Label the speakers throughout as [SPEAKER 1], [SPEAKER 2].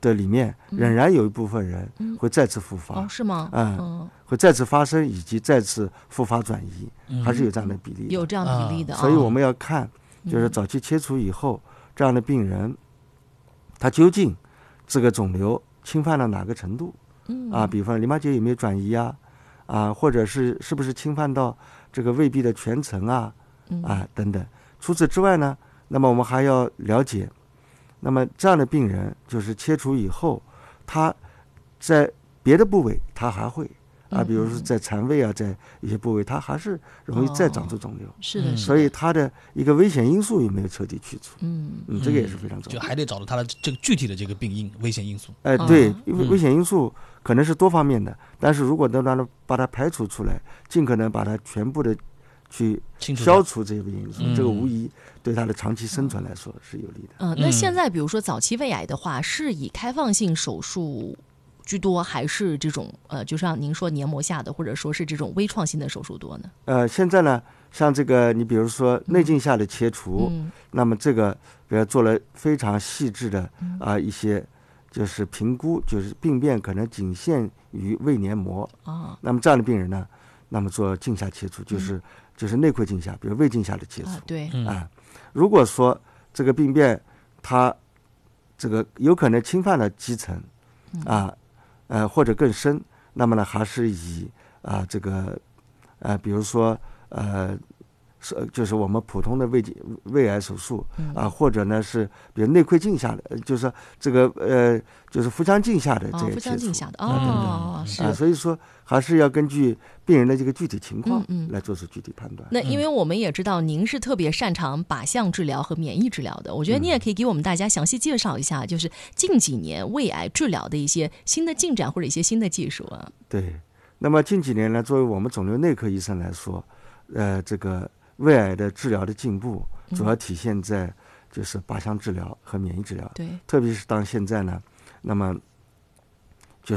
[SPEAKER 1] 的里面，仍然有一部分人会再次复发。
[SPEAKER 2] 是吗？
[SPEAKER 1] 会再次发生以及再次复发转移，还是有这样的比例的，
[SPEAKER 2] 有这样比例的。
[SPEAKER 1] 所以我们要看，就是早期切除以后，这样的病人，他究竟这个肿瘤侵犯了哪个程度？比方淋巴结有没有转移或者是不是侵犯到这个胃壁的全层等等。除此之外呢，那么我们还要了解，那么这样的病人就是切除以后，他在别的部位他还会比如说在肠胃在一些部位，它还是容易再长出肿瘤。
[SPEAKER 2] 是的，
[SPEAKER 1] 所以它的一个危险因素有没有彻底去除？这个也是非常重要，
[SPEAKER 3] 就还得找到它的这个具体的这个病因危险因素。
[SPEAKER 1] 对，因为危险因素可能是多方面的，但是如果能让把它排除出来，尽可能把它全部的去消除这些危险因素，这个无疑对它的长期生存来说是有利的。
[SPEAKER 2] 那现在比如说早期胃癌的话，是以开放性手术居多，还是这种就像您说黏膜下的，或者说是这种微创性的手术多呢？
[SPEAKER 1] 现在呢，像这个你比如说内镜下的切除，那么这个比如做了非常细致的一些就是评估，就是病变可能仅限于胃黏膜那么这样的病人呢，那么做镜下切除，就是内窥镜下，比如胃镜下的切除
[SPEAKER 2] 对
[SPEAKER 1] 如果说这个病变它这个有可能侵犯了基层或者更深，那么呢还是以这个比如说就是我们普通的胃癌手术或者呢是比如内窥镜下的，就是说这个就是腹腔镜下的这些切除，腹
[SPEAKER 2] 腔镜下的是
[SPEAKER 1] 所以说还是要根据病人的这个具体情况来做出具体判断。
[SPEAKER 2] 那因为我们也知道您是特别擅长靶向治疗和免疫治疗的，我觉得你也可以给我们大家详细介绍一下，就是近几年胃癌治疗的一些新的进展或者一些新的技术
[SPEAKER 1] 对，那么近几年呢，作为我们肿瘤内科医生来说，这个胃癌的治疗的进步主要体现在就是靶向治疗和免疫治疗。
[SPEAKER 2] 对，
[SPEAKER 1] 特别是当现在呢，那么就是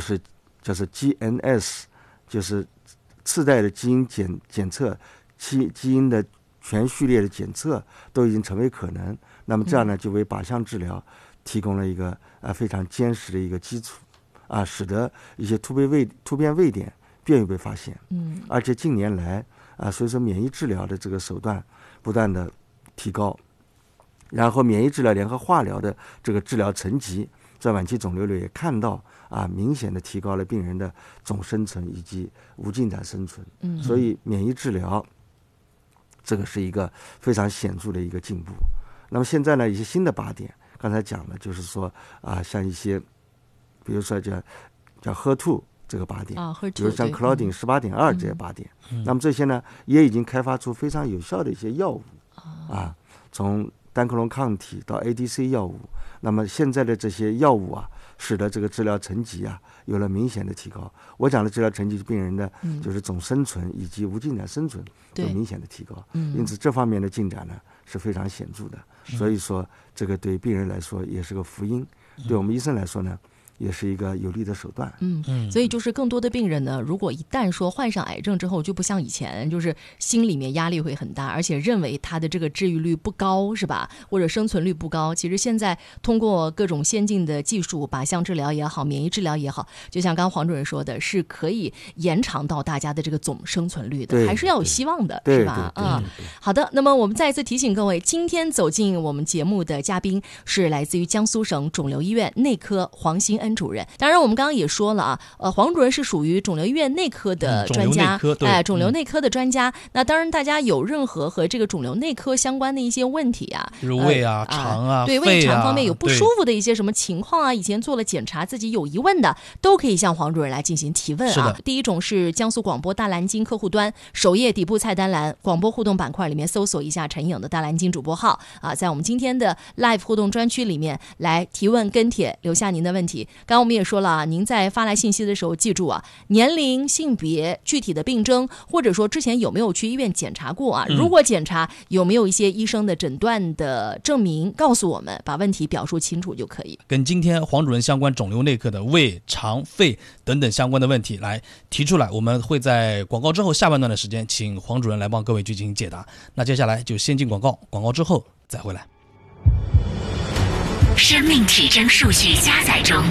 [SPEAKER 1] GNS， 就是次代的基因检测，基因的全序列的检测都已经成为可能。那么这样呢，就为靶向治疗提供了一个非常坚实的一个基础使得一些突变位点便于被发现。而且近年来所以说免疫治疗的这个手段不断的提高，然后免疫治疗联合化疗的这个治疗层级，在晚期肿瘤里也看到明显的提高了病人的总生存以及无进展生存。所以免疫治疗这个是一个非常显著的一个进步。那么现在呢，一些新的靶点，刚才讲了，就是说像一些比如说叫 HER2这个靶点比如像 Claudin 18.2这些靶点那么这些呢也已经开发出非常有效的一些药物从单克隆抗体到 ADC 药物，那么现在的这些药物使得这个治疗层级有了明显的提高。我讲的治疗层级是病人的就是总生存以及无进展生存有明显的提高，因此这方面的进展呢是非常显著的。所以说这个对病人来说也是个福音，对我们医生来说呢也是一个有利的手段。
[SPEAKER 2] 所以就是更多的病人呢，如果一旦说患上癌症之后，就不像以前就是心里面压力会很大，而且认为他的这个治愈率不高是吧，或者生存率不高。其实现在通过各种先进的技术，靶向治疗也好，免疫治疗也好，就像刚黄主任说的，是可以延长到大家的这个总生存率的，还是要有希望的，是吧？好的，那么我们再一次提醒各位，今天走进我们节目的嘉宾是来自于江苏省肿瘤医院内科黄新恩主任。当然我们刚刚也说了黄主任是属于肿瘤医院内科的专家，肿瘤内科的专家。那当然大家有任何和这个肿瘤内科相关的一些问题
[SPEAKER 3] 就是胃肠
[SPEAKER 2] 对胃肠方面有不舒服的一些什么情况以前做了检查自己有疑问的，都可以向黄主任来进行提问第一种是江苏广播大蓝鲸客户端首页底部菜单栏广播互动板块里面搜索一下陈颖的大蓝鲸主播号在我们今天的 live 互动专区里面来提问跟帖，留下您的问题。刚刚我们也说了您在发来信息的时候记住年龄、性别、具体的病征，或者说之前有没有去医院检查过如果检查有没有一些医生的诊断的证明，告诉我们，把问题表述清楚就可以。
[SPEAKER 3] 跟今天黄主任相关肿瘤内科的胃、肠、肺等等相关的问题来提出来，我们会在广告之后下半段的时间请黄主任来帮各位去进行解答。那接下来就先进广告，广告之后再回来。
[SPEAKER 4] 生命体征数据加载中，